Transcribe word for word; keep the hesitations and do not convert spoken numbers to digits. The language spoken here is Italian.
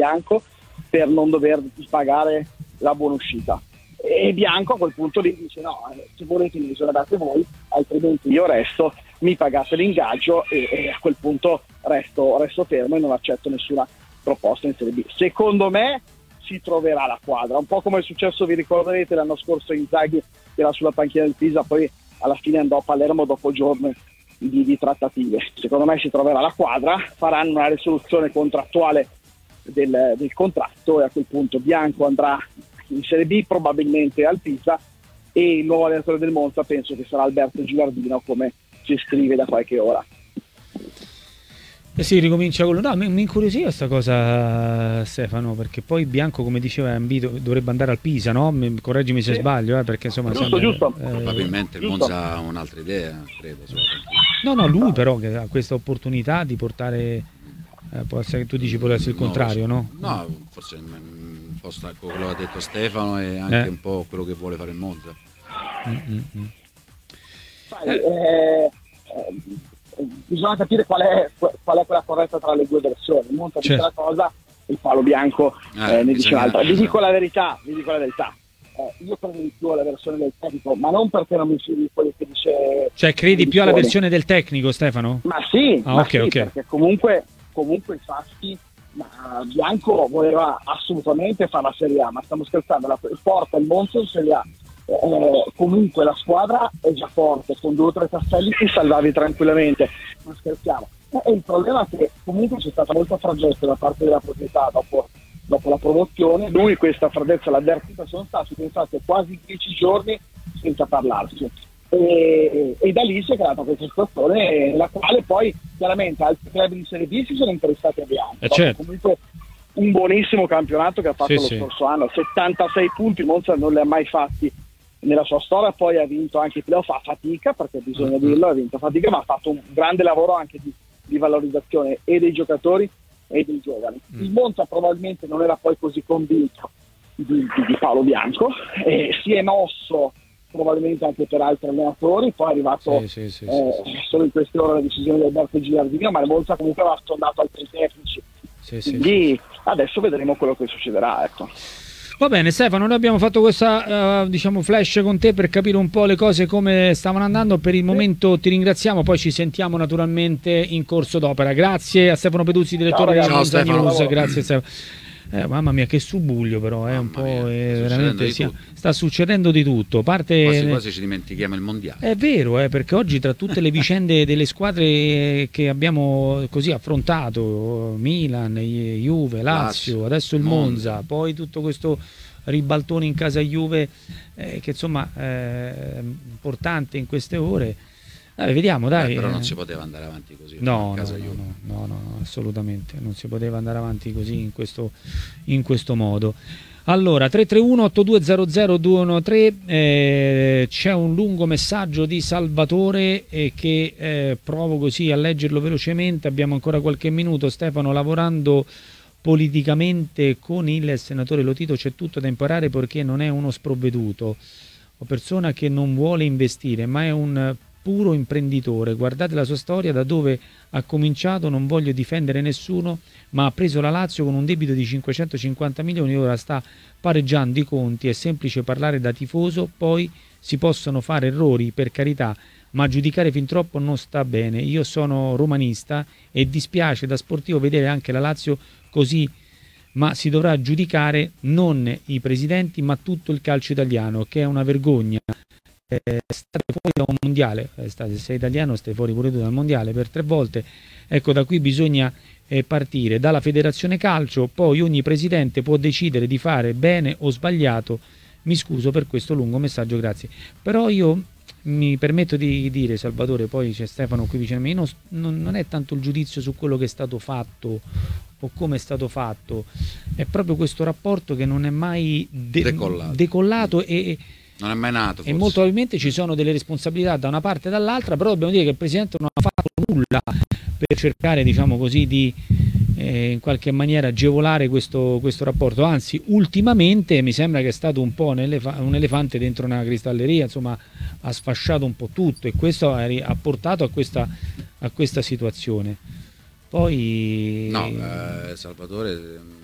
Bianco per non dover pagare la buonuscita. E Bianco a quel punto lì dice no, se volete mi esonerate voi, altrimenti io resto, mi pagate l'ingaggio e, e a quel punto resto, resto fermo e non accetto nessuna proposta in Serie B. Secondo me si troverà la quadra, un po' come è successo, vi ricorderete l'anno scorso Inzaghi che era sulla panchina del Pisa, poi alla fine andò a Palermo dopo giorni di, di trattative. Secondo me si troverà la quadra, faranno una risoluzione contrattuale del, del contratto e a quel punto Bianco andrà in Serie B, probabilmente al Pisa, e il nuovo allenatore del Monza penso che sarà Alberto Gilardino, come si scrive da qualche ora. Eh sì, ricomincia con... No, mi, mi incuriosiva questa cosa, Stefano, perché poi Bianco, come diceva Ambito, dovrebbe andare al Pisa, no? Correggimi se sì. sbaglio, eh, perché insomma... Giusto, sembra, giusto. Eh, Probabilmente il giusto. Monza ha un'altra idea, credo. No, no, lui però che ha questa opportunità di portare... Eh, può essere che tu dici può essere il contrario, no? No, no forse un po' sta quello che ha detto Stefano e anche eh. un po' quello che vuole fare il Monza. Mm-hmm. Sai, eh, eh, bisogna capire qual è, qual è quella corretta tra le due versioni. Il Monza dice la cosa, il Palo Bianco eh, eh, ne dice l'altra. Vi dico la verità, vi dico la verità. Eh, io credo di più alla versione del tecnico, ma non perché non mi fidi di quello che dice. Cioè credi più alla versione del tecnico, Stefano? Ma sì, ah, ma okay, sì okay. perché comunque comunque infatti ma Bianco voleva assolutamente fare la Serie A, ma stiamo scherzando, la porta il Monza in Serie A, eh, comunque la squadra è già forte, con due o tre tasselli ti salvavi tranquillamente, non scherziamo. E il problema è che comunque c'è stata molta freddezza da parte della proprietà dopo, dopo la promozione. Lui questa freddezza l'ha avvertita, sono stati pensate quasi dieci giorni senza parlarsi. E, e da lì si è creata questa situazione nella quale poi chiaramente altri club di Serie B si sono interessati a Bianco. Eh certo. Comunque un buonissimo campionato che ha fatto sì, lo sì. scorso anno, settantasei punti, Monza non li ha mai fatti nella sua storia, poi ha vinto anche i playoff a fatica, perché bisogna dirlo, ha vinto a fatica, ma ha fatto un grande lavoro anche di, di valorizzazione e dei giocatori e dei giovani. Mm. Il Monza probabilmente non era poi così convinto di, di, di Paolo Bianco, e si è mosso probabilmente anche per altri allenatori, poi è arrivato sì, sì, sì, eh, sì, sì. solo in queste ore la decisione di Alberto Gilardino, ma il Monza comunque aveva sondato altri tecnici, sì, sì, quindi sì. adesso vedremo quello che succederà, ecco. Va bene Stefano, noi abbiamo fatto questa uh, diciamo flash con te per capire un po' le cose come stavano andando. Per il momento ti ringraziamo, poi ci sentiamo naturalmente in corso d'opera. Grazie a Stefano Peduzzi, direttore di Monza News. Grazie Stefano. Eh, mamma mia che subuglio però, eh, un po' mia, eh, sta veramente succedendo sia, sta succedendo di tutto. Parte, quasi quasi ci dimentichiamo il mondiale. È vero, eh, perché oggi tra tutte le vicende delle squadre che abbiamo così affrontato, Milan, Juve, Lazio, Lazio adesso il Monza, Monza, poi tutto questo ribaltone in casa Juve eh, che insomma è importante in queste ore. Dai, vediamo, dai. Eh, però non si poteva andare avanti così. No, casa no, Juve. no, no, no, assolutamente. Non si poteva andare avanti così in questo, in questo modo. Allora, tre tre uno otto due zero zero due uno tre, eh, c'è un lungo messaggio di Salvatore eh, che eh, provo così a leggerlo velocemente. Abbiamo ancora qualche minuto. Stefano, lavorando politicamente con il senatore Lotito c'è tutto da imparare, perché non è uno sprovveduto o persona che non vuole investire, ma è un puro imprenditore. Guardate la sua storia, da dove ha cominciato. Non voglio difendere nessuno, ma ha preso la Lazio con un debito di cinquecentocinquanta milioni, ora sta pareggiando i conti. È semplice parlare da tifoso, poi si possono fare errori, per carità, ma giudicare fin troppo non sta bene. Io sono romanista e dispiace da sportivo vedere anche la Lazio così, ma si dovrà giudicare non i presidenti ma tutto il calcio italiano, che è una vergogna. Eh, state fuori da un mondiale, eh, state, sei italiano, stai fuori pure tu dal mondiale per tre volte. Ecco, da qui bisogna eh, partire dalla federazione calcio, poi ogni presidente può decidere di fare bene o sbagliato. Mi scuso per questo lungo messaggio, grazie. Però io mi permetto di dire, Salvatore, poi c'è Stefano qui vicino a me, non, non, non è tanto il giudizio su quello che è stato fatto o come è stato fatto, è proprio questo rapporto che non è mai de- decollato, decollato e non è mai nato, forse. E molto probabilmente ci sono delle responsabilità da una parte e dall'altra, però dobbiamo dire che il Presidente non ha fatto nulla per cercare, diciamo così, di eh, in qualche maniera agevolare questo, questo rapporto. Anzi, ultimamente mi sembra che è stato un po' un, elef- un elefante dentro una cristalleria, insomma ha sfasciato un po' tutto, e questo ha, ha portato a questa, a questa situazione. Poi no, eh, Salvatore